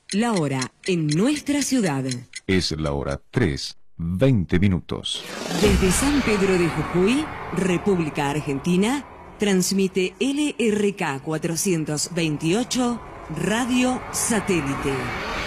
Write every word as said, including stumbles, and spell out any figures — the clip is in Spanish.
La hora en nuestra ciudad. Es la hora tres, veinte minutos. Desde San Pedro de Jujuy, República Argentina, transmite L R K cuatrocientos veintiocho Radio Satélite.